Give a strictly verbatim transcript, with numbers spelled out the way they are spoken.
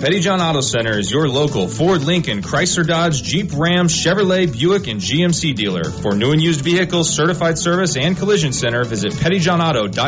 Pettyjohn Auto Center is your local Ford, Lincoln, Chrysler, Dodge, Jeep, Ram, Chevrolet, Buick, and G M C dealer. For new and used vehicles, certified service, and collision center, visit pettyjohn auto dot